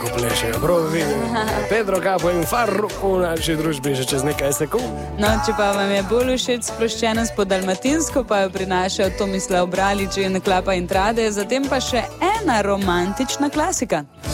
Ko plešejo, prav vidim. Pedro Capo in Farruko v naši družbi še čez nekaj sekund. No, če pa vam je bolj všeč sploščenost po dalmatinsko, pa jo prinašajo Tomislav Bralič in Klapa in Trade, zatem pa še ena romantična klasika.